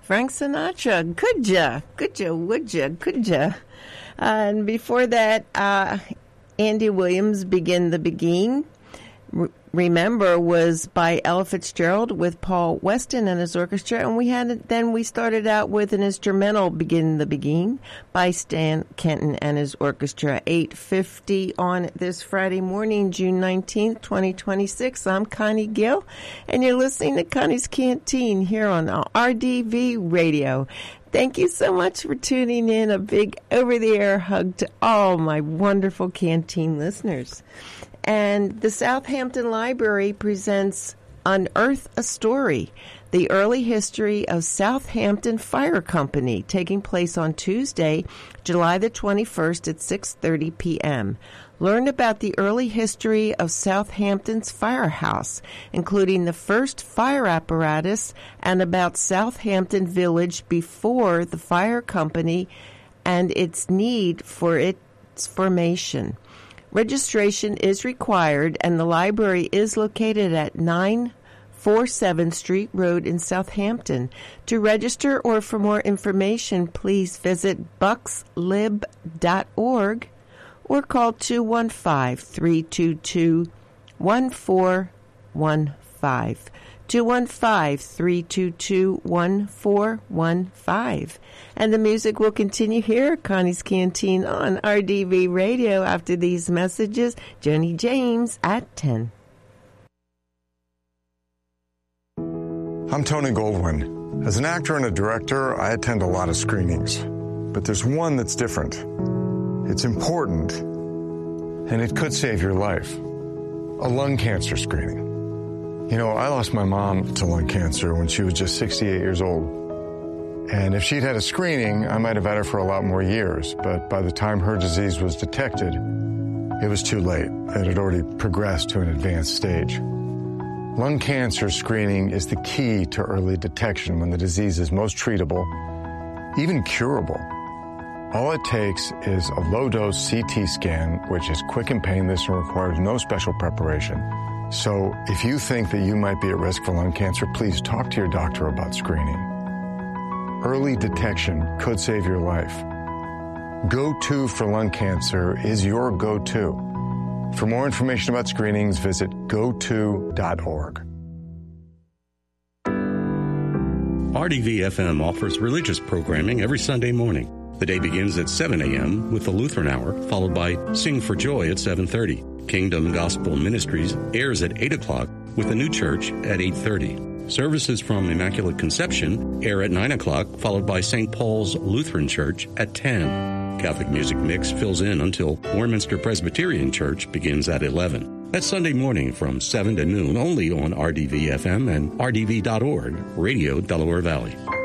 Frank Sinatra. Could ya, would ya, could ya? And before that, Andy Williams, Begin the Beguine. Remember was by Ella Fitzgerald with Paul Weston and his orchestra, and we started out with an instrumental, Begin the Beguine, by Stan Kenton and his orchestra. 8:50 on this Friday morning, June 19th, 2026. I'm Connie Gill, and you're listening to Connie's Canteen here on RDV Radio. Thank you so much for tuning in. A big over-the-air hug to all my wonderful Canteen listeners. And the Southampton Library presents Unearth a Story, the early history of Southampton Fire Company, taking place on Tuesday, July the 21st at 6:30 p.m. Learn about the early history of Southampton's firehouse, including the first fire apparatus and about Southampton Village before the fire company and its need for its formation. Registration is required, and the library is located at 947 Street Road in Southampton. To register or for more information, please visit buckslib.org or call 215-322-1415. 215-322-1415. And the music will continue here at Connie's Canteen on RDV Radio after these messages. Joni James at 10. I'm Tony Goldwyn. As an actor and a director, I attend a lot of screenings. But there's one that's different. It's important, and it could save your life. A lung cancer screening. You know, I lost my mom to lung cancer when she was just 68 years old. And if she'd had a screening, I might have had her for a lot more years. But by the time her disease was detected, it was too late. It had already progressed to an advanced stage. Lung cancer screening is the key to early detection when the disease is most treatable, even curable. All it takes is a low-dose CT scan, which is quick and painless and requires no special preparation. So if you think that you might be at risk for lung cancer, please talk to your doctor about screening. Early detection could save your life. Go-To for lung cancer is your go-to. For more information about screenings, visit goto.org. RDV-FM offers religious programming every Sunday morning. The day begins at 7 a.m. with the Lutheran Hour, followed by Sing for Joy at 7:30. Kingdom Gospel Ministries airs at 8 o'clock with the New Church at 8:30. Services from Immaculate Conception air at 9 o'clock, followed by St. Paul's Lutheran Church at 10. Catholic Music Mix fills in until Warminster Presbyterian Church begins at 11. That's Sunday morning from 7 to noon, only on RDV-FM and RDV.org, Radio Delaware Valley.